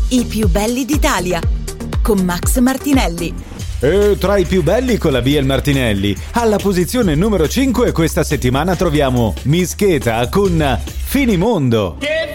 I più belli d'Italia con Max Martinelli. E tra i più belli con la Biel Martinelli, alla posizione numero 5 questa settimana troviamo Mischeta con Finimondo. Che